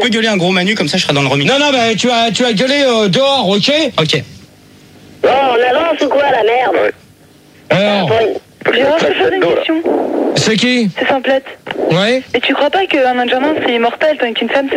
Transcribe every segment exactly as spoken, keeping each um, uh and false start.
peux gueuler un gros Manu, comme ça je serai dans le remix. Non, non, mais tu as, tu as gueulé euh, dehors, ok? Ok. Bon, on avance ou quoi, la merde? Ouais. Alors, Gérard, je te pose une question. c'est qui? C'est Simplette. Ouais. Et tu crois pas qu'un nain de jardin c'est immortel, tandis qu'une femme c'est...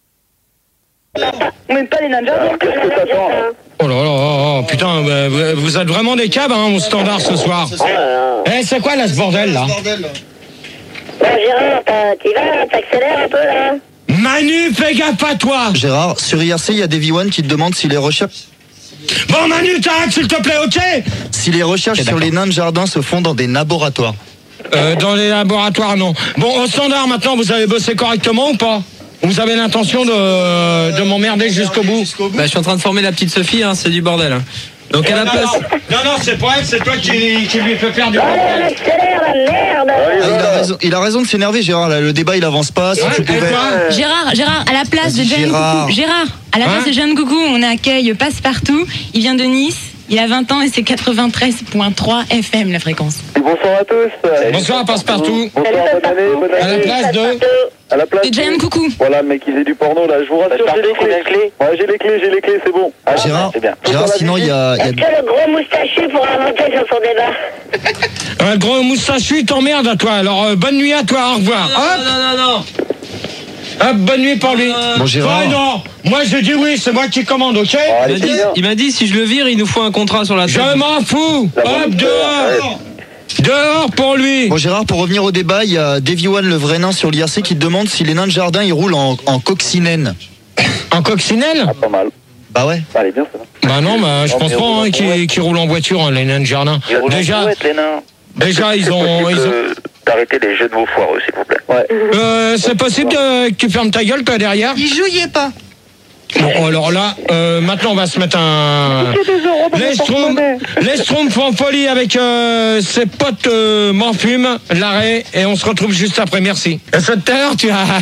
On n'aime pas les nains de jardin. Qu'est-ce que t'attends là? Oh là là, oh, oh, putain, bah, vous, vous êtes vraiment des cabs, hein, au standard ce soir. Eh, c'est quoi là, ce bordel là? Bon, Gérard, t'y vas, t'accélères un peu là? Manu, fais gaffe à toi! Gérard, sur I R C, il y a Davy One qui te demande si les recherches, Bon, Manu, t'arrêtes s'il te plaît, ok? si les recherches Ok, sur d'accord. les nains de jardin se font dans des laboratoires. Euh, dans les laboratoires, non. Bon, au standard, maintenant, vous avez bossé correctement ou pas? Vous avez l'intention de, de m'emmerder jusqu'au bout? Bah, je suis en train de former la petite Sophie, hein, c'est du bordel. hein. Donc à la non, place. non, non, non, c'est pas elle, c'est toi qui, qui lui fait faire du Allez, on bordel. accélère, la merde! Ah, il, a raison, il a raison de s'énerver, Gérard. Là, le débat, il avance pas. Si Ouais, tu et pouvais... quoi? Gérard, Gérard, à la place de Vas-y, Jeanne Gérard. Coucou. Gérard, à la place Hein de Jeanne Coucou, on accueille Passepartout. Il vient de Nice. Il a vingt ans et c'est quatre-vingt-treize virgule trois F M la fréquence. Bonsoir à tous. Bonsoir, Passe-Partout. Bonsoir, bonne année, bonne À la année. place de... À la place Et Jeanne Coucou. Voilà, mec, il faisait du porno là. Je vous rassure, j'ai les clés. Ouais, j'ai les clés, j'ai les clés, c'est bon. Ah, Gérard, c'est bien. Gérard, sinon, il y a... il y a- Est-ce que le gros moustachu pourra monter sur son débat? Euh, le gros moustachu, il t'emmerde à toi. Alors, euh, bonne nuit à toi, au revoir. Hop, Non, non, non, non. hop, bonne nuit pour lui. Bon, Gérard. Ouais, non, moi je dis oui, c'est moi qui commande, ok? Bon, Il allez, m'a c'est dit, bien. il m'a dit si je le vire, il nous faut un contrat sur la tête. Je m'en fous. La Hop, bonne dehors. Dehors pour lui. Bon, Gérard, pour revenir au débat, il y a Davy One, le vrai nain sur l'I R C, qui te demande si les nains de jardin, ils roulent en, en coccinelle. En coccinelle? Ah, pas mal. Bah ouais. Allez, bien ça. Bah non, bah, je Oh, pense mais pas roule en hein, qu'ils brouette. qu'ils roulent en voiture, hein, les nains de jardin. Déjà, les nains. déjà ils ont... Ils ont... D'arrêter les jeux de mots foireux, s'il vous plaît. Ouais. Euh, c'est possible de- que tu fermes ta gueule, toi, derrière? Il jouillait pas. Bon, alors là, euh, maintenant, on va se mettre un... Les Schtroumpfs, les Schtroumpfs font folie avec euh, ses potes euh, m'enfument, l'arrêt, et on se retrouve juste après, merci. À cette heure, tu as...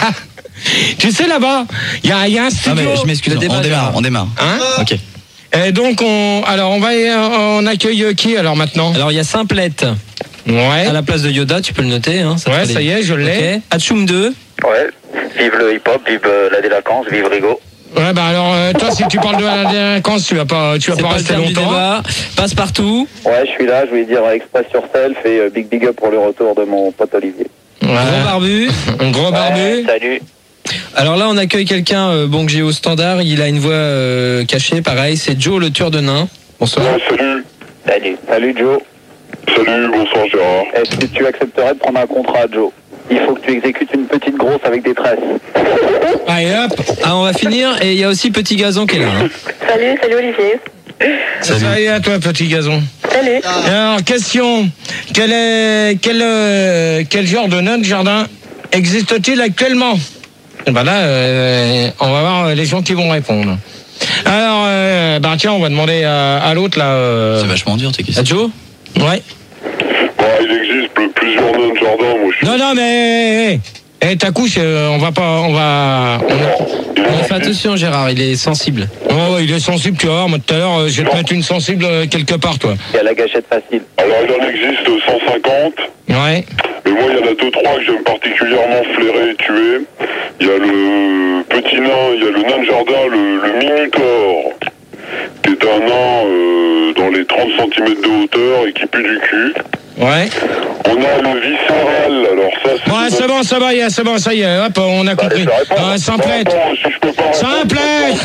tu sais, là-bas, il y a, y a un Non studio... mais je m'excuse, Le débat, on démarre, Gérard. on démarre. Hein? Ok. Et donc, on... Alors, on va... On accueille qui, alors, maintenant? Alors il y a Simplette Ouais. à la place de Yoda, tu peux le noter. Hein, Ouais, te ça y est, je l'ai. Ok. Hachoum deux. Ouais. Vive le hip-hop, vive euh, la délinquance, vive Rigo. Ouais, bah alors, euh, toi, si tu parles de la délinquance, tu vas pas, tu vas C'est pas pas le rester terme du longtemps. débat. Passe-partout. Ouais, je suis là, je voulais dire express sur self et euh, big big up pour le retour de mon pote Olivier. Ouais. Gros barbu. Un gros barbu. Salut. Alors là, on accueille quelqu'un euh, bon que j'ai au standard. Il a une voix euh, cachée, pareil. C'est Joe, le tueur de nains. Bonsoir. Salut. Salut. Salut Joe. Salut, bonsoir Gérard. Est-ce que tu accepterais de prendre un contrat, Joe? Il faut que tu exécutes une petite grosse avec des tresses. Allez, hop. Ah, on va finir. Et il y a aussi Petit Gazon qui est là. hein. Salut, salut Olivier. Salut à toi, petit gazon. Salut. Alors, question. Quel, est, quel, euh, quel genre de nain de jardin existe-t-il actuellement? Et ben là, euh, on va voir les gens qui vont répondre. Alors, euh, ben tiens, on va demander à, à l'autre, là. Euh... C'est vachement dur tes À questions. Joe. Ouais. Bon, il existe plus- plusieurs nains de jardin, moi je suis... Non, non, mais... Eh, eh, ta couche, euh, on va pas... On va... On... On fait attention, Gérard. Il est sensible. Oh, il est sensible, tu vas voir. Moi, tout à l'heure, euh, je vais te mettre une sensible euh, quelque part, toi. Il y a la gâchette facile. Alors il en existe cent cinquante, Ouais. mais moi il y en a deux trois que j'aime particulièrement flairer et tuer. Il y a le petit nain, il y a le nain de jardin, le, le mini-corps, qui est un nain euh, dans les trente centimètres de hauteur et qui pue du cul. Ouais. On a le viscéral, alors ça c'est... Ouais, c'est bon, ça va, y a- c'est bon, ça y est, hop, on a compris. Ah, Simplette. Si je peux pas Simplette.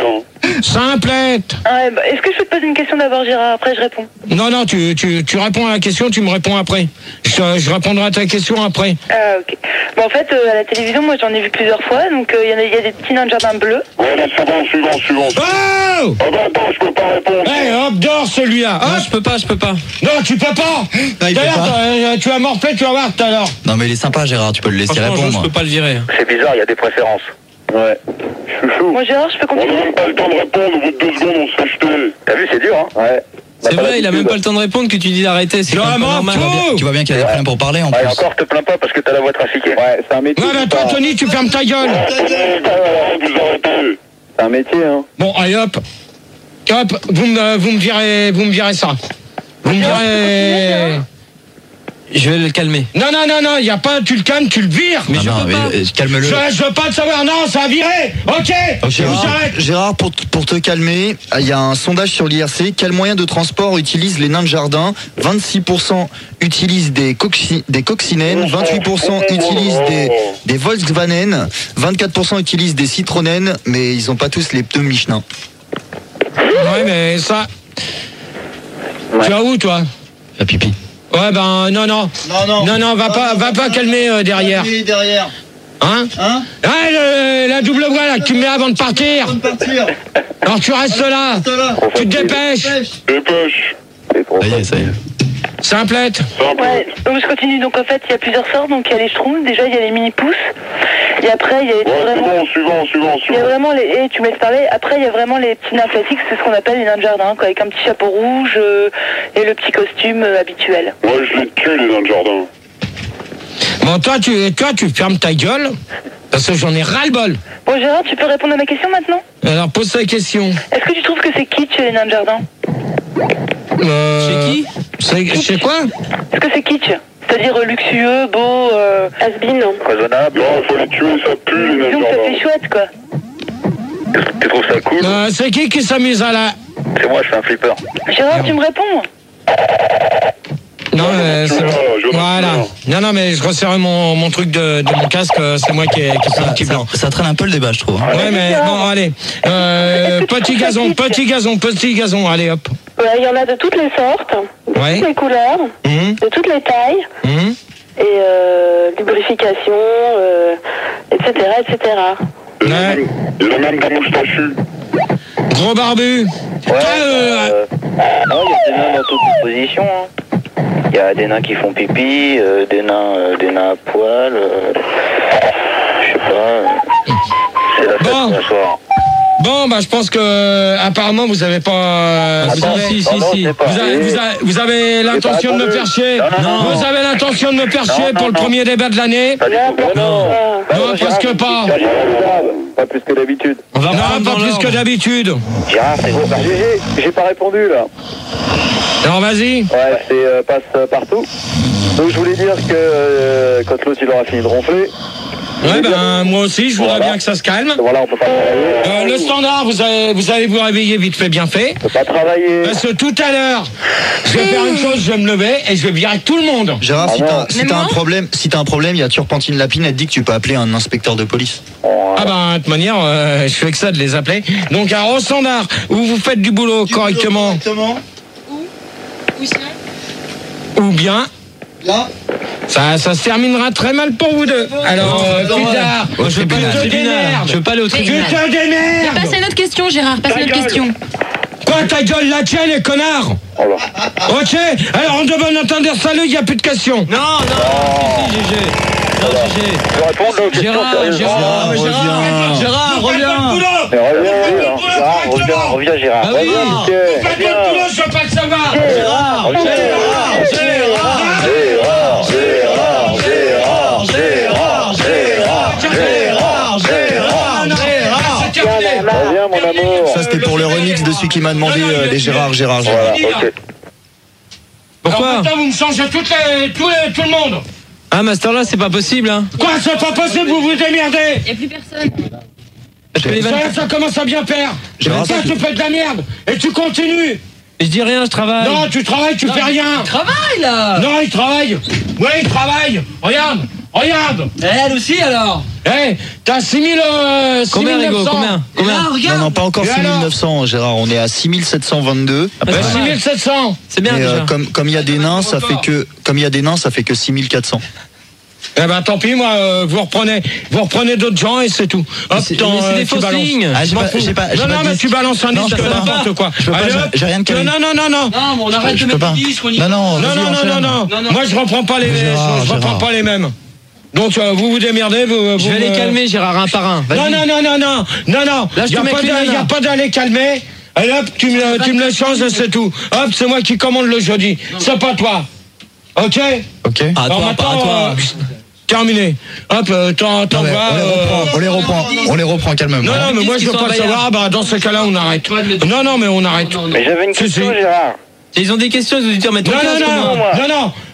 Simplette. Ah, bah, est-ce que je peux te poser une question d'abord, Gérard? Après, je réponds. Non, non, tu, tu, tu réponds à la question, tu me réponds après. Je, je répondrai à ta question après. Ah, ok. Bon, en fait, euh, à la télévision, moi, j'en ai vu plusieurs fois. Donc, il y, en a- y a des petits nains de jardin bleus. Ouais, la seconde, suivant, suivant. Oh. Ah bah attends, je peux pas répondre. Eh, hop, dors celui-là. Non, Hop. je peux pas, je peux pas. Non, tu peux pas. Non, il peut D'ailleurs, pas. euh, tu vas morfler, tu vas voir tout à l'heure. Non mais il est sympa Gérard, tu peux le laisser Franchement, Joe, je répondre. peux pas le virer. C'est bizarre, il y a des préférences. Ouais. Chouchou. Moi, Gérard, je peux On n'a continuer? même pas le temps de répondre, au bout de deux secondes, on se fait jeter. T'as vu, c'est dur, hein? Ouais. C'est vrai, il a même pas le temps de répondre que tu dis d'arrêter. C'est Je quand même pas m'en normal. fous. Tu vois bien qu'il y a des problèmes pour parler en Ouais, plus. encore, te plains pas parce que t'as la voix trafiquée. Ouais, c'est un métier. Ouais, mais toi, Tony, tu fermes ta gueule. Vous arrêtez. C'est un métier, hein. Bon, allez, hop. Hop, vous me, vous me direz, vous me direz ça. Vous me direz... Je vais le calmer. Non, non, non, non, il y a pas, tu le calmes, tu le vires. Mais je non, peux mais, pas. euh, calme-le. Je, je veux pas le savoir, non, ça a viré. Ok, je vous Gérard, arrête. Gérard, pour, t- pour te calmer, il y a un sondage sur l'I R C. Quels moyens de transport utilisent les nains de jardin? vingt-six pour cent utilisent des, coxi- des coccinelles, vingt-huit pour cent utilisent des, des Volkswagen, vingt-quatre pour cent utilisent des Citroën, mais ils ont pas tous les pneus Michelin. Ouais, mais ça. Tu vas où, toi? La pipi. Ouais, ben, non, non. Non, non. Non, non, va pas, va pas calmer euh, derrière. derrière. Hein? Hein? Ah, le- la double voie, là, que tu mets avant de partir. partir. Alors, tu restes là. Tu te dépêches. Dépêche. Ça y est, ça y est. Simplette. Ouais, donc je continue. Donc en fait, il y a plusieurs sortes. Donc il y a les schtroumpfs, déjà il y a les mini-pousses. Et après, il y a les Ouais, c'est vraiment. bon, suivant, suivant, Il y a suivant. vraiment les. Et tu me laisses parler. Après, il y a vraiment les petits nains classiques, c'est ce qu'on appelle les nains de jardin, quoi, avec un petit chapeau rouge euh, et le petit costume euh, habituel. Moi, je les tue, les nains de jardin. Bon, toi, tu, toi, tu fermes ta gueule. Parce que j'en ai ras-le-bol. Bon, Gérard, tu peux répondre à ma question maintenant? Alors, pose ta question. Est-ce que tu trouves que c'est kitsch les nains de jardin? Euh, Chez qui? C'est chez quoi? Est-ce que c'est kitsch? C'est-à-dire euh, luxueux, beau, euh, has-been? Raisonnable. Non, faut les tuer, ça pue, les nains de Disons que ça jardin. fait chouette, quoi. Tu trouves ça cool? Euh, c'est qui qui s'amuse à la... C'est moi, je fais un flipper. Gérard, tu me réponds? Non, euh, c'est- Jonathan, Jonathan. voilà. Non, non, mais je resserre mon, mon truc de, de mon casque. euh, C'est moi qui ai, qui ai fait un petit Ça, blanc. ça traîne un peu le débat, je trouve. hein. Ouais, mais bon, allez. Euh, petit gazon, petit gazon, petit gazon. Allez, hop. Ouais, il y en a de toutes les sortes, de Ouais. toutes les couleurs, Hum, de toutes les tailles, hum. et euh, lubrification, euh, et cetera, et cetera. Ouais. Il y en a même des moustachus. Gros barbu. Toi, euh, Euh, non, il y a des nains dans toutes dispositions. Hein. Il y a des nains qui font pipi, euh, des nains, euh, des nains à poil. Euh, je sais pas. euh, c'est la fête Bon. ce soir. bon, bah, je pense que euh, apparemment vous avez pas. euh, vous Attends, avez, si, non, si, non, si. c'est pas. vous avez, vous avez, vous avez l'intention de me faire chier. Non, non, non. Vous avez l'intention de me faire chier Non, pour non, le non. premier débat de l'année. Pas du tout. Non. Non, presque pas. Pas plus que d'habitude. On va Non, prendre pas dans plus l'ordre. que d'habitude. Gérard, c'est gros. J'ai j'ai pas répondu là. Alors vas-y. Ouais, c'est euh, passe euh, partout. Donc je voulais dire que euh, quand l'autre il aura fini de ronfler, Ouais, ben moi aussi, je voudrais bien que ça se calme. voilà, on peut pas travailler. Euh, le standard, vous allez, vous allez vous réveiller vite fait, bien fait. On peut pas travailler. Parce que tout à l'heure, je vais faire une chose, je vais me lever et je vais virer tout le monde. Gérard, si Ah t'as non. si Même t'as un moi problème, si t'as un problème, il y a Turpentine Lapine, elle te dit que tu peux appeler un inspecteur de police. Ah ben, de toute manière, euh, je fais que ça de les appeler. Donc, alors, au standard, où vous faites du boulot correctement, Où ça? ou bien, Là. ça, ça se terminera très mal pour vous deux. Alors, euh, Pizarre, Moi, je veux pas tu aller au te tribunal. démerdes. Je veux pas aller au Tu tribunal. te Mais démerdes. passe à une autre question, Gérard, passe à une autre question. Quoi, ta gueule, la tienne, les connards? Oh là. Ok, alors on demande entendre salut, il n'y a plus de questions. Non, non, si, si, G G. Non, G G. Je vais répondre aux questions Gérard, sérieuses. Gérard, reviens. Gérard, Gérard, Vous faites votre reviens. boulot. Mais reviens, Vous faites Gérard, votre reviens, boulot. reviens, Gérard. Ah oui. Reviens, Vous faites votre boulot, je veux pas le savoir. Gérard, Gérard, Gérard, Gérard, Gérard, Gérard, Gérard, Gérard, Gérard, Gérard, Gérard. C'est terminé. reviens, mon amour. Ça c'était pour le remix de celui qui m'a demandé euh, les Gérard, Gérard, Gérard. Voilà, ok. Pourquoi? Alors maintenant, vous me changez toutes les, tout, les, tout le monde. Ah, Master là, c'est pas possible, hein. Quoi, c'est pas possible, vous vous démerdez. Il n'y a plus personne. Je fais les vannes. Ça, ça commence à bien faire. Gérard, Toi, ça, tu fais de la merde et tu continues. Je dis rien, je travaille. Non, tu travailles, tu fais rien. Travaille là. Non, il travaille. Oui, il travaille. Regarde, regarde. Elle aussi alors. Eh, t'as six mille, euh, Combien, six mille neuf Rigo? cents. Combien? Combien? Non, non, pas encore Et six mille alors neuf cents, Gérard. On est à six mille sept cent vingt-deux. Ah, Bah, c'est six pas mal. mille sept cents. C'est bien Mais euh, déjà. comme comme il y a des nains, ça fait que comme il y a des nains, ça fait que six mille quatre cents. Eh ben tant pis, moi, euh, vous reprenez, vous reprenez d'autres gens et c'est tout. Hop, c'est- t'en, mais c'est euh, des tu fausses balances. lignes. Ah, j'ai Je m'en pas- fous. j'ai pas- j'ai non, pas non, de mais disque. tu balances un Non, disque, je peux pas. n'importe quoi. Je peux pas, Allez, j'ai- hop. j'ai rien de calé. Non, non, non, non, non. Non, mais on arrête Je de peux mettre pas. des disques, on y Non, non, Non, vas-y, non, non, enchaîne. non, non, Non, non. Moi, je reprends pas les, Gérard, je, je reprends Gérard. pas les mêmes. Donc, euh, vous vous démerdez, vous. Je vous vais les me- calmer, Gérard, un par un. Vas-y. Non, non, non, non, non, non, non. Là, je y te a mets pas que les de- y a nanas. pas d'aller calmer. Allez, hop, tu me, tu me le changes et c'est tout. Hop, c'est moi qui commande le jeudi. C'est pas toi. Ok? Ok. Ah, Alors toi, maintenant, pas à toi. euh, terminé. Hop, euh, t'en- Non, mais t'envoies. on les euh, reprend, on les reprend, on les reprend calmement. Non, non, mais moi je veux Ils sont pas le en Bayard. savoir. Bah, dans ce cas-là, on arrête. Non, non, mais on arrête. Mais j'avais une Si, question, si. Gérard. Ils ont des questions, les auditeurs, mais ton Non, non, casque, non, comment? moi. non, non.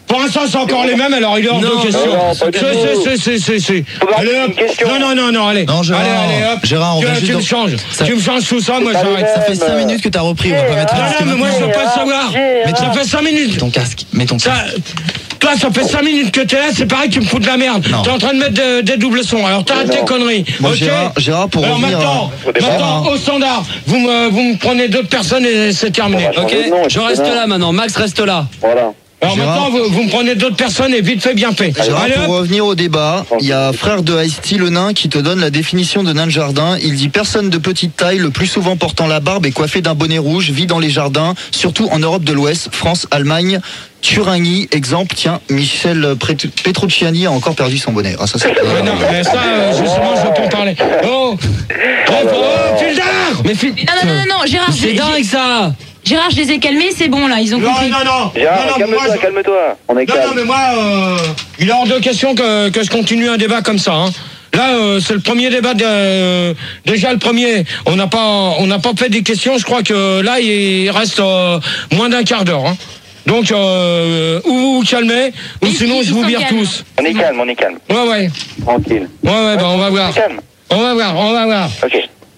Pour l'instant, c'est encore les mêmes, alors il est hors de question. non, pas du tout. C'est, c'est, c'est, c'est, c'est. Faut voir Allez, une hop. question. Non, non, non, non, allez. Non, Gérard, allez, allez, hop. Gérard, on tu, va tu juste me dans- changes. Ça- Tu me changes tout ça, moi pas j'arrête. les Ça fait mêmes. cinq minutes que t'as repris, on va pas mettre un Non, casque non, mais moi je veux pas le savoir. Ça fait cinq minutes. Ton casque, mets ton Ça, casque. toi, ça fait cinq minutes que t'es là, c'est pareil, tu me fous de la merde. Non. T'es en train de mettre de- des doubles sons, alors t'arrêtes Non. tes conneries. Bon, ok Gérard, Gérard, pour alors revenir maintenant, à- Au départ, maintenant au standard, vous me, vous me prenez d'autres personnes et c'est terminé. On va Ok, changer de nom, je reste etc. là maintenant. Max reste là. Voilà. Alors Gérard. maintenant, vous, vous me prenez d'autres personnes et vite fait, bien fait. Gérard, Allez, pour hop. revenir au débat, il y a frère de Ice-T, le nain, qui te donne la définition de nain de jardin. Il dit personne de petite taille, le plus souvent portant la barbe et coiffé d'un bonnet rouge, vit dans les jardins, surtout en Europe de l'Ouest, France, Allemagne, Thuringie. Exemple, tiens, Michel Pret- Petrucciani a encore perdu son bonnet. Ah, ça, c'est... Ouais, non, mais ça, euh, justement, je veux pas en parler. Oh, oh, oh, Fildar. Mais Phil- Non, non, non, non, non, Gérard, c'est j'ai- dingue ça. Gérard, je les ai calmés, c'est bon là, ils ont Non, compris. non, non. Gérard, non, non, mais moi, calme-toi, je- calme-toi. On est Non, non, calme. mais moi, euh, il est hors de question que, que je continue un débat comme ça. Hein. Là, euh, c'est le premier débat. De, euh, déjà le premier. On n'a pas, on n'a pas fait des questions. Je crois que là, il reste euh, moins d'un quart d'heure. Hein. Donc, euh, ou vous vous calmez, ou Mais sinon ils je vous sont vire calmes. tous. On est calme, on est calme. Ouais, ouais, Tranquille. ouais, ouais. Bah, on va voir. Calme. On va voir, on va voir. Ok.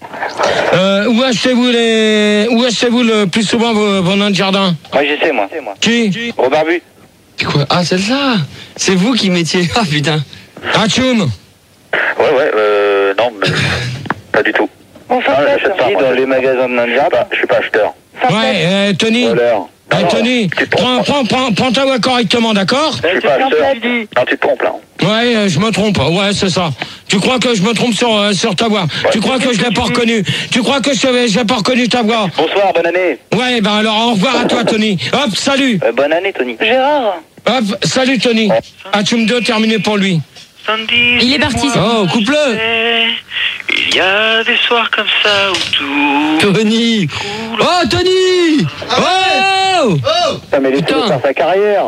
Euh, où achetez-vous les, où achetez-vous le plus souvent vos, vos nains de jardin? Moi, je sais, moi. Qui? Gros barbu. Quoi Ah, c'est ça. C'est vous qui mettiez. Ah putain. Atchoum. Ouais, ouais, euh, non, mais pas du tout. Enfin, Ah, fait, j'achète pas. Dans les magasins de ninja, bah, je suis pas acheteur. Ouais, euh, Tony. Voleur. Eh, Tony, prends, prends, prends, prends ta voix correctement, d'accord? Je suis pas acheteur. Non, tu te trompes, là. Ouais, euh, je me trompe. Ouais, c'est ça. Tu crois que je me trompe sur, euh, sur ta voix? Tu crois que je l'ai pas reconnu? Tu crois que je n'ai pas reconnu ta voix? Bonsoir, bonne année. Ouais, ben alors au revoir à toi, Tony. Hop, salut. Euh, bonne année, Tony. Gérard, Hop, salut, Tony. Atchoum deux, terminé pour lui. Il est parti. Oh, coupe-le. Il y a des soirs comme ça où tout. Tony. Oh, Tony. Oh. Putain, mais laissez-le Putain. faire sa carrière.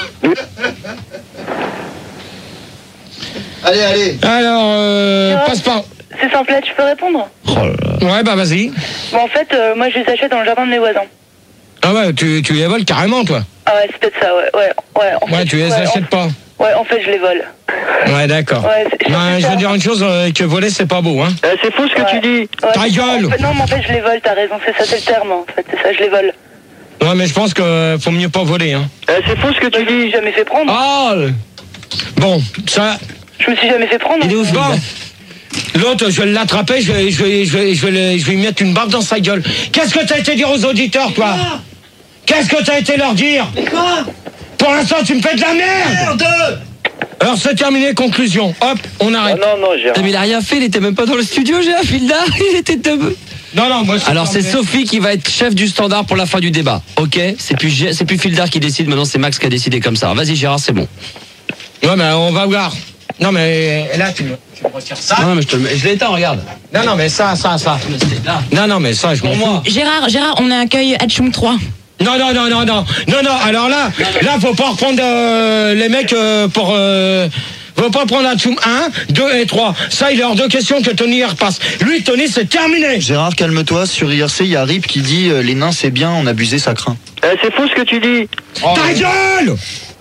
Allez, allez. Alors, euh, passe par. c'est simple, tu peux répondre? Ouais, bah vas-y. Bon, en fait, euh, moi, je les achète dans le jardin de mes voisins. Ah ouais, tu, tu les voles carrément, toi. Ah ouais, c'est peut-être ça, ouais. Ouais, ouais, en Ouais, fait, tu les ouais, achètes pas. en- Ouais, en fait, je les vole. Ouais, d'accord. Ouais, c'est- je Ben, sais je ça. veux dire une chose, euh, que voler, c'est pas beau, hein. Euh, c'est fou ce que Ouais. tu dis. Ouais, Ta c'est- gueule. en fait, Non, mais en fait, je les vole, t'as raison, c'est ça, c'est le terme, en fait, c'est ça, je les vole. Ouais, mais je pense que faut mieux pas voler, hein. Euh, c'est fou ce que tu Je me suis dis. jamais fait prendre. Oh le- Bon, ça, Je me suis jamais fait prendre. Il est où, bon. L'autre, je vais l'attraper, je vais, je, vais, je, vais, je, vais le- je vais lui mettre une barre dans sa gueule. Qu'est-ce que t'as été dire aux auditeurs, toi? Qu'est-ce que t'as été leur dire? Quoi? Pour l'instant, tu me fais de la merde! Alors, c'est terminé, conclusion. Hop, on Ah arrête. non, non, Gérard. Mais il a rien fait, il était même pas dans le studio, Gérard Fildar. Il était debout. Non, non, moi, Alors c'est terminé. Sophie qui va être chef du standard pour la fin du débat. Ok, c'est plus Gé- c'est plus Fildar qui décide. Maintenant c'est Max qui a décidé comme ça. Vas-y Gérard, c'est bon. Ouais, mais on va voir. Non, mais là, tu me, tu me retires ça. Non mais je te le mets. Je l'ai éteint, regarde. Non, non, mais ça, ça, ça. Là. Non, non, mais ça, je m'en Pour moi. fous. Gérard, Gérard, on accueille Atchoum trois. Non, non, non, non, non. Non, non, alors là, là, faut pas reprendre euh, les mecs euh, pour... Euh, faut pas prendre Atchoum un, deux et trois. Ça, il est hors de question que Tony y repasse. Lui, Tony, c'est terminé. Gérard, calme-toi. Sur I R C, il y a Rip qui dit euh, les nains, c'est bien, on abusait, ça craint. Euh, c'est fou ce que tu dis. Ta gueule!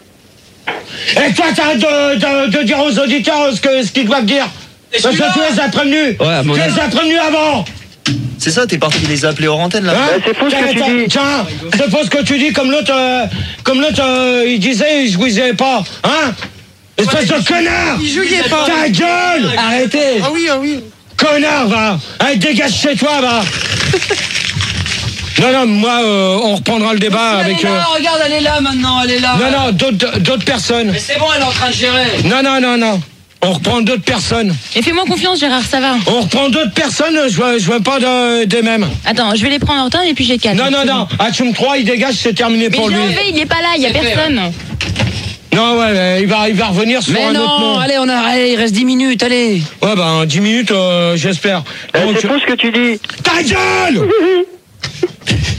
Et toi, t'arrêtes de, de, de dire aux auditeurs ce que ce qu'ils doivent dire. Parce que tu les as prévenus. Ouais, à mon tu avis. les as prévenus avant. C'est ça, t'es parti les appeler hors antenne, là. Hein? Euh, c'est faux ce que Tiens, tu tiens, dis. Tiens, c'est faux ce que tu dis, comme l'autre, euh, comme l'autre, euh, il disait, il jouissait pas, hein? Espèce de connard! Il jouait pas. Ta gueule! Arrêtez. Ah oui, ah oui. Connard, va! Allez, dégage chez toi, va! Non, non, moi, euh, on reprendra le débat Elle avec... est là, euh, regarde, elle est là maintenant, elle est là. Non, non, d'autres d'autres personnes. Mais c'est bon, elle est en train de gérer. Non, non, non, non. On reprend d'autres personnes. Et fais-moi confiance, Gérard, ça va. On reprend d'autres personnes, je veux, je veux pas de, des mêmes. Attends, je vais les prendre en retard et puis j'ai quatre. Non, non, non. Atchoum trois, il dégage, c'est terminé Mais pour je lui. l'ai enlevé, il est pas là, il y a C'est fait, personne. Non, ouais, mais il va, il va revenir sur Mais un autre nom. non, allez, on arrête, il reste dix minutes, allez. Ouais, ben, dix minutes, euh, j'espère. Euh, Donc, c'est fou ce que tu dis. ta gueule!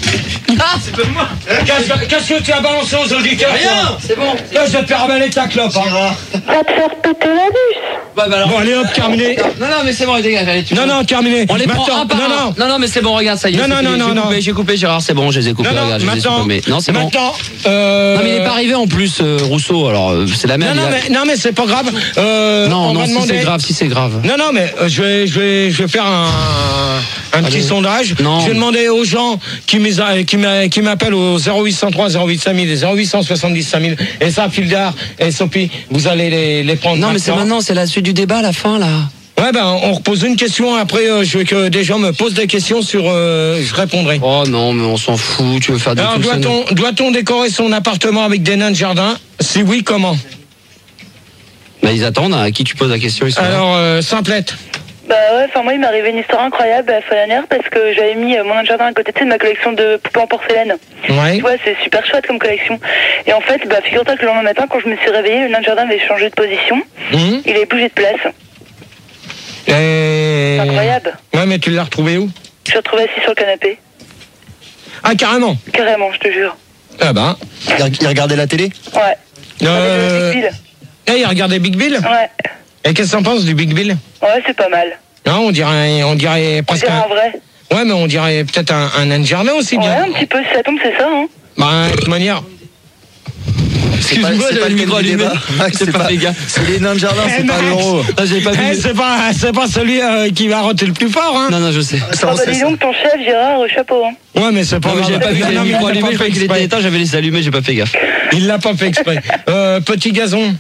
Ah, c'est pas moi. Qu'est-ce qu'est-ce que tu as balancé aux auditeurs? Rien, c'est bon. Là, je vais te faire avaler ta clope. Hein. Va te faire péter la bûche. Bah, bah, alors. Bon, allez hop, terminé. Non, non, mais c'est bon, dégage, allez, tu Non, non, terminé. On les prend Maintenant, un par non, un. non. Non, non, mais c'est bon, regarde, ça y est. Non, non, c'est non, fini. non, J'ai non. coupé, j'ai coupé, Gérard, c'est bon, je les ai coupés, Non, non, regarde, je les ai maintenant, supprimés. Non, c'est bon. maintenant, euh... Non, mais il n'est pas arrivé en plus, euh, Rousseau, alors euh, c'est la merde. Non, non, il a- mais, non, mais c'est pas grave. Euh, non, on non, va si demander- c'est grave, si c'est grave. Non, non, mais euh, je vais, je vais, je vais faire un, un petit sondage. Non. Je vais demander aux gens qui m'is- qui m'a- qui m'appellent au zéro huit cent trois zéro huit cinq mille et zéro huit cent soixante-dix cinq mille. Et ça, Fildar et Sophie, vous allez les, les prendre. Non, mais c'est maintenant, c'est la suite du débat, la fin, là. Ouais, ben, on repose une question. Après, euh, je veux que des gens me posent des questions sur. Euh, je répondrai. Oh non, mais on s'en fout, tu veux faire des Alors, trucs. ça nous- doit-on, doit-on décorer son appartement avec des nains de jardin? Si oui, comment? Bah, ils attendent, à qui tu poses la question, ils sont là. Alors, euh, simplette. Bah ouais, enfin moi il m'est arrivé une histoire incroyable à la fin de l'année parce que j'avais mis euh, mon nain de jardin à côté de ma collection de poupées en porcelaine. Ouais. Tu vois, c'est super chouette comme collection. Et en fait, bah figure-toi que le lendemain matin, quand je me suis réveillée, le nain de jardin avait changé de position. Mmh. Il avait bougé de place. Et... C'est incroyable. Ouais, mais tu l'as retrouvé où? Je suis retrouvée assis sur le canapé. Ah, carrément. Carrément, je te jure. Ah ben. Il il regardait la télé? Ouais. Euh... Avec le Big Bill. Eh, il regardait Big Bill? Ouais. Et qu'est-ce que t'en penses du Big Bill? Ouais, c'est pas mal. Non, on dirait, on dirait On presque dirait un... un vrai. Ouais, mais on dirait peut-être un, un nain de jardin aussi Ouais, bien. un petit peu, si ça tombe, c'est ça, hein. Bah, de toute manière. Excuse-moi, c'est j'avais pas le le micro thème du allumé. débat. Max, C'est c'est pas pas- fait gars. C'est les nains de jardin, Eh, c'est pas Max. l'euro. Ah, j'avais pas Eh, vu. c'est pas, c'est pas celui euh, qui va roter le plus fort, hein. Non, non, je sais. Ça, Ah on bah sait dis ça. donc, ton chef, Gérard, euh, chapeau, hein. Ouais, mais c'est pas Non, mais grave. j'avais pas vu Non, qu'il y non, avait le mais micro il l'a allumé, pas je croyais qu'il fait était exprès. éteint, j'avais laissé allumer, j'ai pas fait gaffe. Il l'a pas fait exprès. Euh, petit gazon.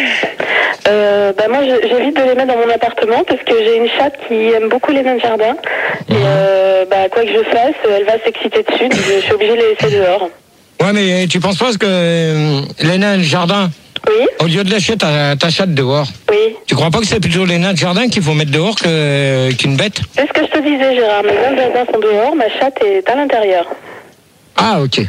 Euh, bah moi je- j'évite de les mettre dans mon appartement parce que j'ai une chatte qui aime beaucoup les nains de jardin. Et euh, bah quoi que je fasse, elle va s'exciter dessus, donc je suis obligée de les laisser dehors. Ouais, mais tu penses pas que euh, les nains de jardin, Oui, au lieu de lâcher ta, ta chatte dehors, oui. tu crois pas que c'est plutôt les nains de jardin qu'il faut mettre dehors que, qu'une bête? C'est ce que je te disais Gérard, mes nains de jardin sont dehors, ma chatte est à l'intérieur. Ah, ok.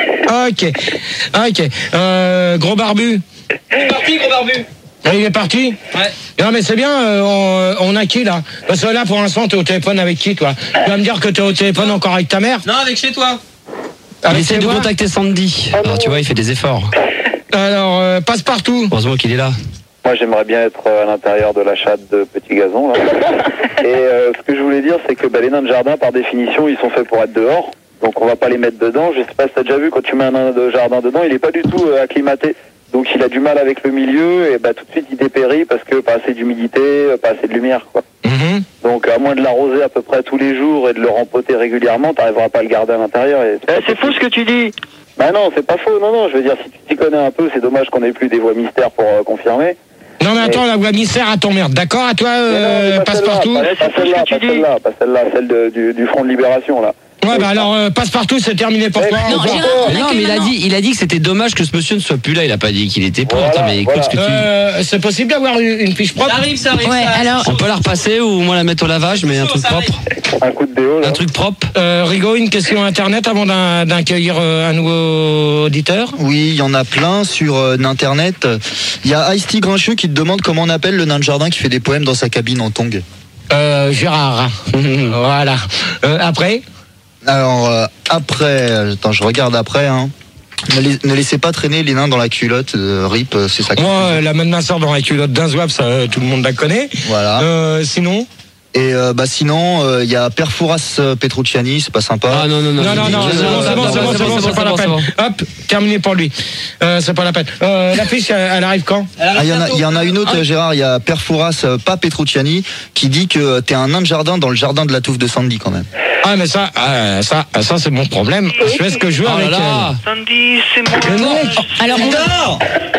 Ok. Ok. Euh, gros barbu. C'est parti, gros barbu. Ah, il est parti? Ouais. Non, mais c'est bien, euh, on, on a qui là? Parce que là, pour l'instant, t'es au téléphone avec qui, toi? Tu vas me dire que t'es au téléphone encore avec ta mère? Non, avec chez toi. Il Avec essaie tes de voix? contacter Sandy. Alors, tu vois, il fait des efforts. Alors, euh, passe partout. Heureusement qu'il est là. Moi, j'aimerais bien être à l'intérieur de la chatte de Petit Gazon, là. Et euh, ce que je voulais dire, c'est que bah, les nains de jardin, par définition, ils sont faits pour être dehors. Donc, on va pas les mettre dedans. Je sais pas si t'as déjà vu, quand tu mets un nain de jardin dedans, il est pas du tout euh, acclimaté. Donc, il a du mal avec le milieu et bah, tout de suite, il dépérit parce que pas assez d'humidité, euh, pas assez de lumière, quoi. Mhm. Donc, à moins de l'arroser à peu près tous les jours et de le rempoter régulièrement, t'arriveras pas à le garder à l'intérieur. Et... c'est faux ce que tu dis. Bah non, c'est pas faux. Non, non, je veux dire, si tu t'y connais un peu, c'est dommage qu'on ait plus des voix mystères pour euh, confirmer. Non, mais attends, la voix mystère à ton merde. D'accord, à toi, euh, pas passe celle-là, partout? Pas, pas celle-là, pas celle-là, pas celle-là, celle de- du, du Front de Libération, là. Ouais, bah alors, euh, passe partout, c'est terminé pour toi. Non, Au revoir. Gérard, on Non, accueille mais il a maintenant. dit, il a dit que c'était dommage que ce monsieur ne soit plus là. Il a pas dit qu'il était pas. Voilà, Attends, mais écoute voilà. ce que tu. Euh, c'est possible d'avoir une, une fiche propre? arrive, ça arrive. Ouais, alors, On peut la repasser ou moi la mettre au lavage, mais un truc propre. Un coup de déo, là. Un truc propre. Euh, Rigaud, une question internet avant d'un- d'accueillir euh, un nouveau auditeur? Oui, il y en a plein sur euh, Internet. Il y a Ice-T Grincheux qui te demande comment on appelle le nain de jardin qui fait des poèmes dans sa cabine en tongs. Euh, Gérard. Voilà. Euh, après? Alors euh, après, euh, attends, je regarde après. Hein. Ne, les- ne laissez pas traîner les nains dans la culotte. euh, rip, euh, c'est ça. Moi, euh, la main de ma soeur dans la culotte d'un zouave, ça, euh, tout le monde la connaît. Voilà. Euh, sinon? Et euh, bah sinon, euh, il y a Perfouras euh, Petrucciani, c'est pas sympa. Ah non, non, non. Non, non, non, c'est bon, c'est bon, c'est bon, c'est bon, c'est pas la peine. Hop, terminé pour lui. Euh, c'est pas la peine. Euh, la fiche, elle, elle arrive quand? Ah, il y en a, il y en a une autre, Ah. Gérard. Il y a Perfouras, euh, pas Petrucciani, qui dit que t'es un nain de jardin dans le jardin de la touffe de Sandy quand même. Ah, mais ça, euh, ça, ça, c'est mon problème. Je fais ce que je veux Oh là avec là. Sandy, c'est elle. Le moi. mec. alors on Non.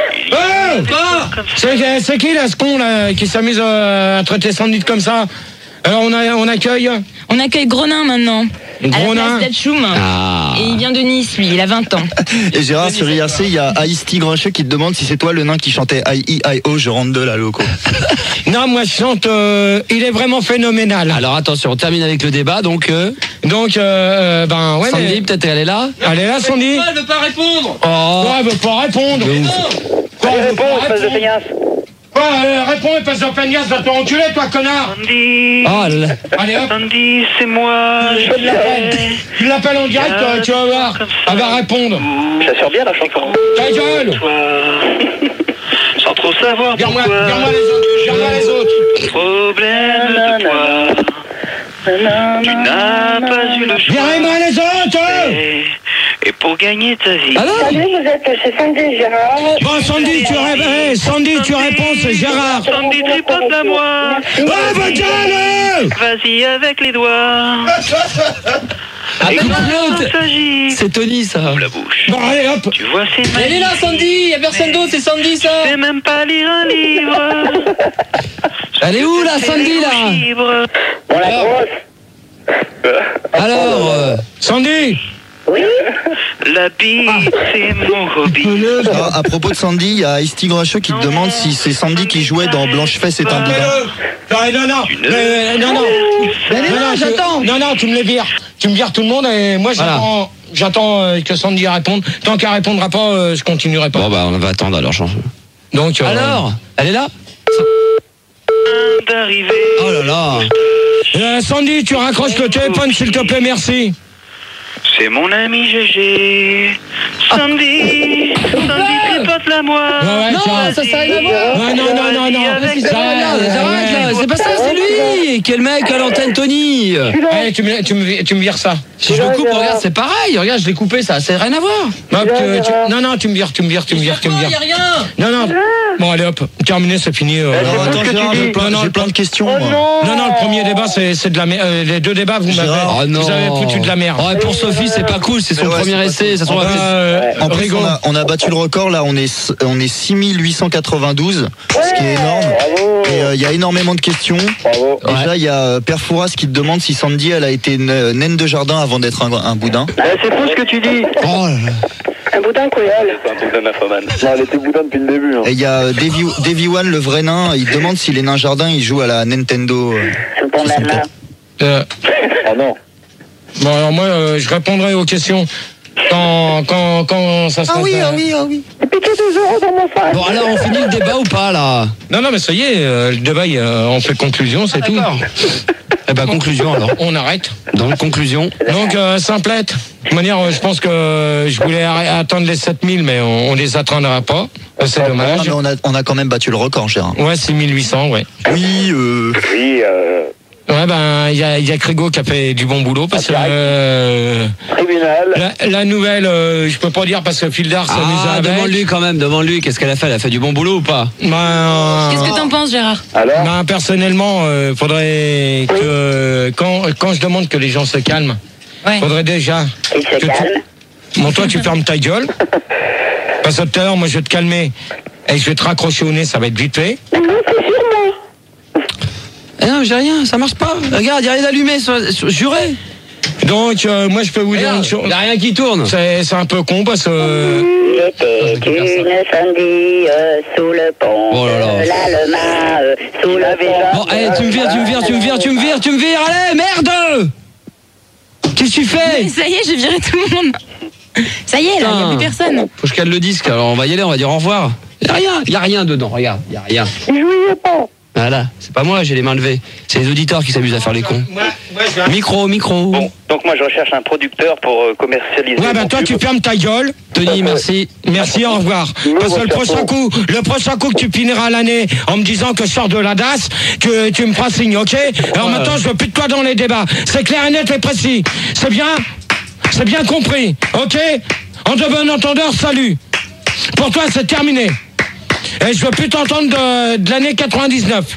Oh c'est, c'est qui là, ce con là, qui s'amuse euh, à traiter Sandy comme ça? Alors on, a, on accueille on accueille Gronin maintenant. Gros à la nain. place d'Atchoum. Ah. Et il vient de Nice, lui, il a vingt ans. Et Gérard, sur I R C, il y a Ice-T Grincheux qui te demande si c'est toi le nain qui chantait I E I O, je rentre de la loco. Non, moi je chante, euh, il est vraiment phénoménal. Alors attention, on termine avec le débat. Donc, euh, Donc, euh, euh, ben ouais, Sandy, mais... peut-être elle est là. Elle est là, Sandy? Elle veut pas répondre. Oh, Oh. elle veut pas répondre. Quoi, elle veut pas Réponds, espèce de répondre? feignasse. Ouais, euh, réponds, passe de peignasse, va te enculer, toi, connard. Sandy. Oh là là. Allez, hop. Sandy, c'est moi. Je l'appelle. Tu l'appelles en direct, euh, tu vas voir. Elle va répondre. J'assure bien la chanson. Ta gueule. Sans trop savoir Garde-moi, pourquoi. garde-moi les autres, garde-moi les autres. Problème de toi. Tu n'as pas eu le choix. Garde-moi les autres. Et, et pour gagner ta vie. Alors Salut, vous êtes chez Sandy Gérard. Bon, Sandy, tu réponds, hey, Sandy, tu réponds, c'est Gérard. Sandy, tripote la moi. Oh, va gueule. Vas-y avec les doigts. Ah, Et bah, quand l'autre. il s'agit C'est Tony, ça. la bouche. Bon, allez, hop. Tu vois, c'est magnifique. Elle est là, Sandy. Y a personne d'autre, c'est Sandy, ça. C'est même pas lire un livre. Elle est où, là, Sandy, là? Libre. Bon, la grosse. Alors, euh, Sandy. Oui. La bite, c'est mon hobby. Ah, à propos de Sandy, il y a Ice Tigracheux qui te demande si c'est Sandy qui jouait dans Blanche-Fesse est un boudin. Non, non, non, euh, non, non, non, non, j'attends. Non, non, tu me les vires. Tu me vires tout le monde et moi j'attends, j'attends euh, que Sandy réponde. Tant qu'elle répondra pas, euh, je continuerai pas. bon, bah, on va attendre alors, change. Donc, euh, Alors, elle est là? D'arriver. Oh là là. euh, Sandy, tu raccroches le téléphone, s'il te plaît, merci. C'est mon ami G G. Sandy. Sandy, tripote la moi. Ouais, ouais, Non, tiens. ça sert à rien à voir. Ouais, non, non, non, non. Avec Ça, la- Regarde, ouais, arrête, là, ouais. c'est pas ça, c'est lui. Quel mec à l'antenne, Tony. Allez, tu me, tu me, tu me vires ça. Si je le coupe, regarde, c'est pareil. Regarde, je l'ai coupé, ça, ça n'a rien à voir. Hop, tu- tu- non, non, tu me vires, tu me vires, tu me vires, tu me Y a vires. rien. Non, non. Bon, allez, hop. Terminé, c'est fini. euh, Alors, euh, attends, Gérard, j'ai plein, Non, non, j'ai le plein de questions, moi. Non, non, le premier débat, c'est c'est de la merde. Les deux débats, vous m'avez Gérard. Oh non. vous avez foutu de la merde. Ouais, pour Sophie, c'est pas cool, c'est son Mais ouais, premier c'est pas essai, cool. ça se Bah, trouve. euh, En plus, Rigo. on a, on a battu le record, là, on est, on est six mille huit cent quatre-vingt-douze, ce qui est énorme. Bravo. Et euh, il y a énormément de questions. Bravo. Déjà, il y a euh, Père Fouras qui te demande si Sandy, elle a été une- naine de jardin avant d'être un, un boudin. Bah, c'est faux ce que tu dis. Oh là là. Un boudin coyal. C'est un boudin nymphomane. Non, elle était boudin depuis le début. Hein. Et il y a euh, Davy, Davy One, le vrai nain, il demande si les nains jardins, ils jouent à la Nintendo. euh, C'est ton nana. Euh, Oh non. Bon, alors moi, euh, je répondrai aux questions quand, quand, quand ça sera. ah oui. J'ai piqué deux euros dans mon sac. Bon, alors, on finit le débat ou pas, là? Non, non, mais ça y est, euh, le débat, il, euh, on fait conclusion, c'est tout. D'accord. Eh ben, conclusion, alors. On arrête. Donc, conclusion. Donc, euh, simplette. De toute manière, euh, je pense que euh, je voulais arrêt- attendre les sept mille, mais on, on les atteindra pas. Euh, C'est Ah, dommage. mais on, a, on a quand même battu le record, Gérard. Ouais, six mille huit cents, ouais. Oui, euh, Oui, euh, Ouais, ben, il y a, il y a Crégo qui a fait du bon boulot parce que euh, tribunal. la, la nouvelle, euh, je peux pas dire parce que Fildar s'amuse Ah, avec. demande-lui quand même, demande-lui, qu'est-ce qu'elle a fait? Elle a fait du bon boulot ou pas? Ben, euh, Qu'est-ce que t'en penses, Gérard? Alors ben, personnellement, euh, faudrait que quand quand je demande que les gens se calment, Ouais. faudrait déjà. Il se que tu- calme. Bon, toi, tu fermes ta gueule. Parce que tout à l'heure, moi, je vais te calmer et je vais te raccrocher au nez, ça va être vite fait. Non, c'est sur moi. Eh non, j'ai rien, ça marche pas. Regarde, il y a rien allumé, so- so- juré. Donc, euh, moi, je peux vous dire une chose. Il y a rien qui tourne. C'est c'est un peu con parce que. Il était une Sandy euh, sous le pont. Oh là là. Euh, l'Allemagne euh, sous le pont. Bon, allez, tu me vires, tu me vires, tu me vires, tu me vires, tu me vires, allez, merde! Qu'est-ce que tu fais? Ça y est, j'ai viré tout le monde. Ça y est, là, il n'y a plus personne. Faut que je cale le disque, alors on va y aller, on va dire au revoir. Il y a rien, il y a rien dedans, regarde, il y a rien. Il jouait pas. Voilà, c'est pas moi, j'ai les mains levées. C'est les auditeurs qui s'amusent à faire les cons. Moi, moi, je vais- Micro, micro. Bon, donc moi je recherche un producteur pour euh, commercialiser. Ouais, ben mon toi, pub. tu fermes ta gueule. Tony, merci. Merci, au revoir. Parce que le prochain coup, le prochain coup que tu finiras l'année en me disant que je sors de la D A S, que tu me feras signe, ok? Alors maintenant, je veux plus de toi dans les débats. C'est clair et net et précis. C'est bien? C'est bien compris, ok? En de bon entendeur, salut. Pour toi, c'est terminé. Et je veux plus t'entendre de, de l'année quatre-vingt-dix-neuf.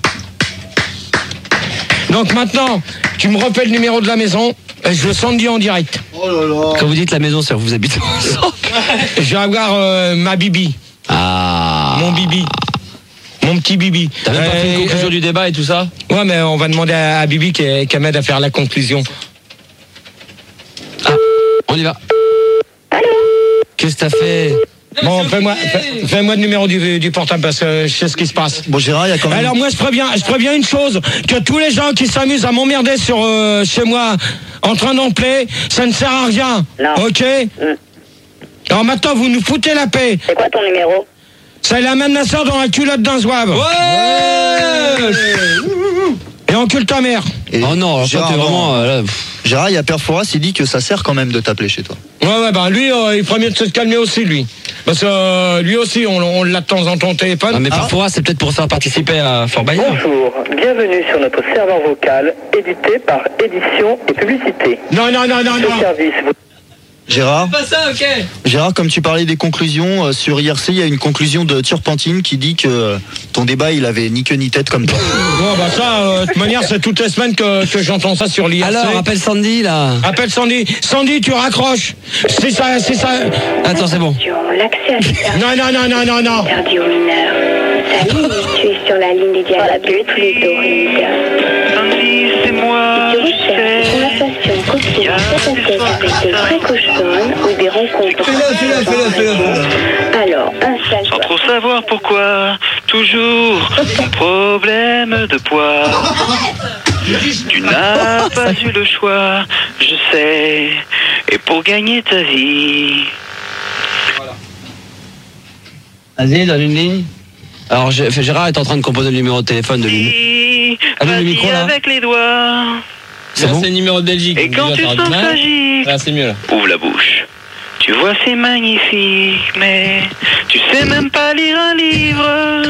Donc maintenant, tu me refais le numéro de la maison et je le Sandy en direct. Quand vous dites la maison, c'est que vous habitez ensemble. Je vais avoir euh, ma bibi, Ah. mon bibi, mon petit bibi. T'as même pas fait une Euh, conclusion euh, du débat et tout ça? Ouais, mais on va demander à, à Bibi qu'elle qu'elle m'aide à faire la conclusion. On y va. Qu'est-ce que t'as fait? Bon, fais-moi fais- fais-moi le numéro du, du portable parce que je sais ce qui se passe. bon, Gérard, il y a quand même. Alors moi, je préviens, je préviens une chose, que tous les gens qui s'amusent à m'emmerder sur euh, chez moi en train d'enfler, ça ne sert à rien. Non. Ok? Alors maintenant, vous nous foutez la paix. C'est quoi ton numéro? Ça il amène la sœur dans la culotte d'un zouave. Ouais, ouais. Et encule ta mère. Et Oh non, alors toi, t'es vraiment. euh, là, pff. Gérard, il y a Père Fouras, il dit que ça sert quand même de t'appeler chez toi. Ouais, ouais, bah lui, euh, il ferait mieux de se calmer aussi, lui. Parce que euh, lui aussi, on, on l'a de temps en temps au téléphone. Ah, mais Ah. parfois, c'est peut-être pour faire participer à Fort Bayard. Bonjour, bienvenue sur notre serveur vocal, édité par Édition et Publicité. Non, non, non, non, Ce non. service vous... Gérard, Pas ça, ok. Gérard, comme tu parlais des conclusions, euh, sur I R C, il y a une conclusion de Turpentine qui dit que euh, ton débat, il avait ni queue ni tête comme toi. Bon, bah ça, euh, de toute manière, c'est toutes les semaines que, que j'entends ça sur l'I R C. Alors, appelle Sandy, là. Appelle Sandy. Sandy, tu raccroches. C'est ça, c'est ça. Attends, c'est bon. L'accès à l'État Non, non, non, non, non, non. interdit aux mineurs. Salut, tu es sur la ligne des dialogues fluidoïdes. Sandy, c'est moi, Tu je recherches sais. conversation continue tête à tête avec des vrais cochons ou des rencontres. Fais-le, fais-le, fais-le, fais-le. Alors, Sans installe-toi. trop savoir pourquoi, toujours ton problème de poids. Tu n'as pas eu le choix, je sais, et pour gagner ta vie. Vas-y, donne une ligne. Alors, G- Gérard est en train de composer le numéro de téléphone de lui. Dis, Allume le vas-y micro, là. avec les doigts. C'est Là, bon c'est le numéro de Belgique. Et donc quand déjà, tu t'auras sens du mal. s'agir, Là, c'est mieux, là. ouvre la bouche. Tu vois, c'est magnifique, mais tu sais même pas lire un livre.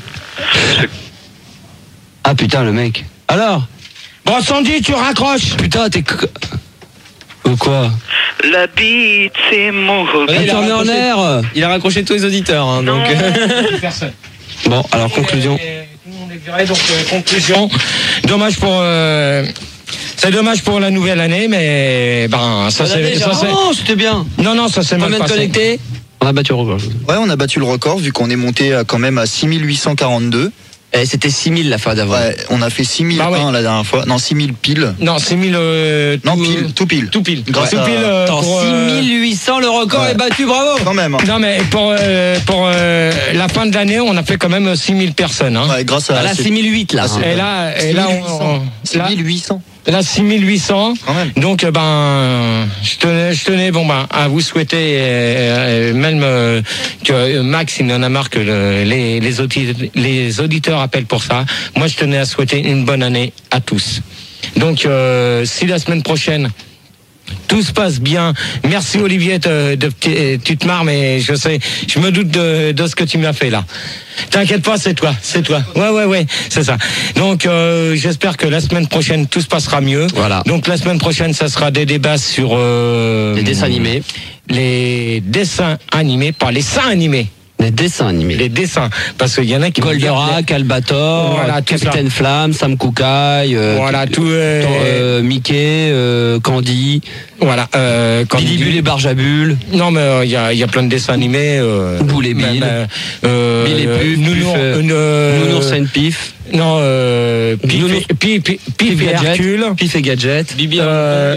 Ah putain, le mec. Alors Bon, Sandy, tu raccroches. Putain, t'es. co- Ou quoi La bite, c'est mon hobby. Ouais, il a Tourné en raccroché. air. Il a raccroché tous les auditeurs, hein, donc. Personne. Bon, alors, conclusion. Tout le monde est viré, donc euh, conclusion. Dommage pour. euh, C'est dommage pour la nouvelle année, mais ben ça c'est. ça, c'est- Oh, c'était bien. Non, non, ça c'est mal Combien de passé. connectés On a battu le record. Ouais, on a battu le record vu qu'on est monté à, quand même à six mille huit cent quarante-deux. Eh, c'était six mille la fois d'avant. Ouais, on a fait six mille un Bah ouais. la dernière fois. Non, six mille pile. Non, c'est mille. euh, Non, tout, pile, tout pile. Tout pile. Grâce tout à- pile. euh, Attends, pour, euh, six mille huit cents, le record ouais. est battu, bravo. Quand même. hein. Non, mais pour, euh, pour euh, la fin de l'année, on a fait quand même six mille personnes. Hein. Ouais, grâce à. Ah, là, c'est- six mille huit, là. Ah, c'est- Et là, et là, on, on- six là, mille huit cents. là, six mille huit cents. Quand même. Donc, euh, ben, je tenais, je tenais, bon, ben, à vous souhaiter, euh, euh, même euh, que euh, Max, il en a marre que le- les, les, auditeurs, les auditeurs appellent pour ça. Moi, je tenais à souhaiter une bonne année à tous. Donc, euh, si la semaine prochaine, tout se passe bien. Merci Olivier, de, de- tu te marres, mais je sais, je me doute de, de ce que tu m'as fait là. T'inquiète pas, c'est toi, c'est toi. Ouais, ouais, ouais, c'est ça. Donc, euh, j'espère que la semaine prochaine, tout se passera mieux. Voilà. Donc, la semaine prochaine, ça sera des débats sur... Euh, Les dessins animés. Les dessins animés, pas les seins animés. Les dessins animés. Les dessins. Parce qu'il y en a qui... Goldorak, Albator, Voilà, tout Capitaine Flamme, Sam Koukaï, euh, Voilà, tout- tout... euh, euh, Mickey, euh, Candy, voilà. Euh, quand Billy Bull et Barjabul, Non, mais il y, a, y a plein de dessins animés. Euh, Boule et Bill, même, euh, euh, Bill et Puff, Nounours, Puff, euh, euh, Nounours and Pif, Non, euh, Pif, Nounours- et- Pif, Pif, Pif Pif et Gadget, Hercule. Pif et Gadget. Bibi, Euh,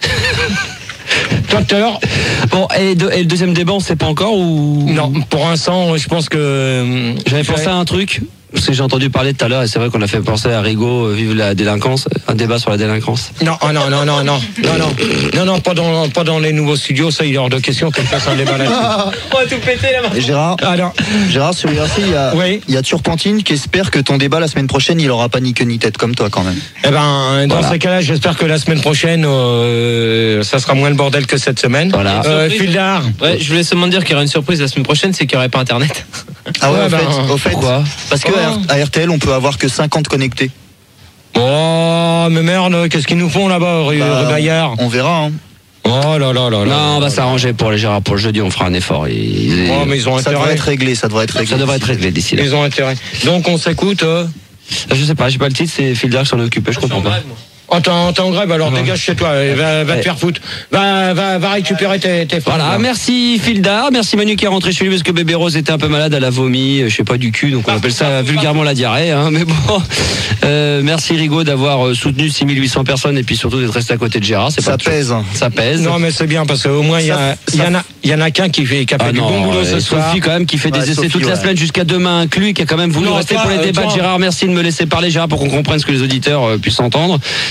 Totter. Bon, et, de- et le deuxième débat, on sait pas encore ou Non, pour l'instant, je pense que. euh, J'avais je pensé vais- à un truc, parce que j'ai entendu parler tout à l'heure, et c'est vrai qu'on a fait penser à Rigaud, euh, Vive la délinquance, un débat sur la délinquance. Non, oh non, non, non, non, non, non, non, non, pas dans, pas dans les nouveaux studios, ça, il est hors de question qu'on fasse un débat là-dessus. On va tout péter là-bas. Et Gérard, Ah non. Gérard, sur I R C, il y a, Oui. il y a Turpentine qui espère que ton débat la semaine prochaine, il aura pas ni queue ni tête comme toi quand même. Eh ben, dans Voilà. ces cas-là, j'espère que la semaine prochaine, euh, ça sera moins le bordel que cette semaine. Voilà. Euh, Surprise. Fildar. Ouais, je voulais seulement dire qu'il y aura une surprise la semaine prochaine, c'est qu'il n'y aurait pas internet. Ah ouais, Ouais, au, ben, fait, au fait, Pourquoi parce que Oh. à R T L, on peut avoir que cinquante connectés. Oh, mais merde, qu'est-ce qu'ils nous font là-bas, rue, Bah, rue Bayard? On verra. Hein. Oh là là là là. Non, on va s'arranger pour les Gérard, pour le jeudi, on fera un effort. Et- Oh, mais ils ont Ça devrait intérêt. être réglé, ça devrait être réglé. Ça devrait être réglé d'ici là. Ils ont intérêt. Donc on s'écoute. Euh... Je sais pas, j'ai pas le titre, c'est Fildar qui s'en est occupé, je comprends pas. Oh, t'es en, t'es en grève, alors Ouais. dégage chez toi, euh, va, va Ouais. te faire foutre. Va, va, va récupérer tes, tes fringues, Voilà, là. merci Fildar, merci Manu qui est rentré chez lui parce que bébé Rose était un peu malade, elle a vomi, euh, je sais pas du cul, donc on appelle ça vulgairement la diarrhée, hein, mais bon. Euh, merci Rigaud d'avoir euh, soutenu six mille huit cents personnes et puis surtout d'être resté à côté de Gérard, c'est Ça pas pèse. ça pèse. Non, mais c'est bien parce qu'au moins il y, a- Ça- il y en a, il y en a qu'un qui fait, qui a fait Ah du non, bon boulot euh, ce soir. Sophie quand même qui fait des Ouais, essais Sophie, toute la ouais. semaine jusqu'à demain inclus, qui a quand même voulu Non, rester toi, pour les euh, débats toi. de Gérard. Merci de me laisser parler Gérard pour qu'on comprenne ce que les auditeurs euh, puissent entendre.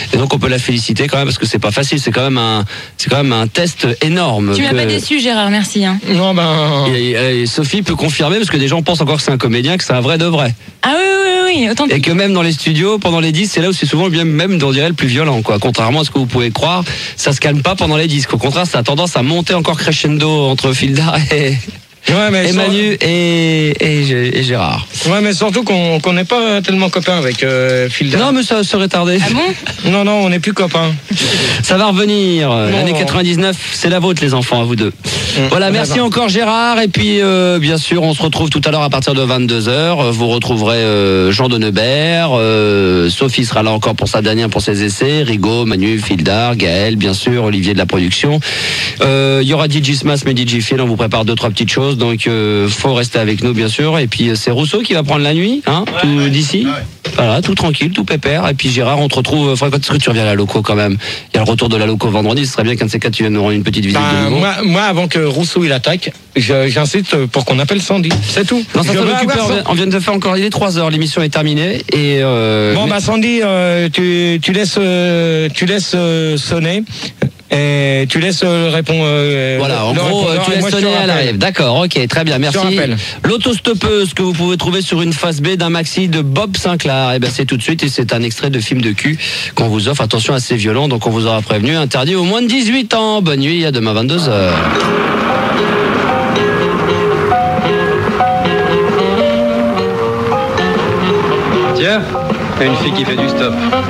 Et donc on peut la féliciter quand même parce que c'est pas facile, c'est quand même un, c'est quand même un test énorme. Tu m'as que... pas déçu, Gérard, merci. Hein. Non, ben. Et, et Sophie peut confirmer parce que des gens pensent encore que c'est un comédien, que c'est un vrai de vrai. Ah oui, oui, oui, oui. Autant Et que même dans les studios, pendant les disques, c'est là où c'est souvent bien, même, on dirait, le plus violent, quoi. Contrairement à ce que vous pouvez croire, ça se calme pas pendant les disques. Au contraire, ça a tendance à monter encore crescendo entre Fildar et. Ouais, mais et sur... Manu et, et, et Gérard. Ouais, mais surtout qu'on qu'on n'est pas tellement copains avec euh, Fildar. Non, mais ça serait tardé. Ah bon? Non, non, on n'est plus copains. Ça va revenir. Bon. L'année quatre-vingt-dix-neuf, c'est la vôtre, les enfants, à vous deux. Mmh. Voilà, merci encore Gérard. Et puis, euh, bien sûr, on se retrouve tout à l'heure à partir de vingt-deux heures. Vous retrouverez euh, Jean Denebert. Euh, Sophie sera là encore pour sa dernière, pour ses essais. Rigaud, Manu, Fildar, Gaël, bien sûr, Olivier de la production. Euh, il y aura D J Smash, mais D J Phil. On vous prépare deux, trois petites choses. Donc, euh, faut rester avec nous, bien sûr. Et puis, c'est Rousseau qui va prendre la nuit, hein, ouais, tout ouais, d'ici. Ouais. Voilà, tout tranquille, tout pépère. Et puis, Gérard, on te retrouve. Faudrait que tu reviens à la loco quand même. Il y a le retour de la loco vendredi. Ce serait bien qu'un de ces quatre, tu viennes nous rendre une petite visite Ben, de nouveau. moi, moi, avant que Rousseau il attaque, je- j'incite pour qu'on appelle Sandy. C'est tout. Non, ça Je s'en veux occupe, avoir on, ça. vient, on vient de faire encore, il est trois heures, l'émission est terminée. Et euh, Bon, mais- bah Sandy, euh, tu, tu laisses, euh, tu laisses euh, sonner. Et tu laisses euh, répondre. Euh, voilà, en le gros, répondeur, tu et laisses moi, je te sonner, elle rappelle. arrive. D'accord, ok, très bien, merci. Je te rappelle. L'autostoppeuse que vous pouvez trouver sur une face B d'un maxi de Bob Sinclair. Et ben c'est tout de suite et c'est un extrait de film de cul qu'on vous offre. Attention, assez violent, donc on vous aura prévenu. Interdit aux moins de dix-huit ans. Bonne nuit, à demain vingt-deux heures. Tiens, une fille qui fait du stop.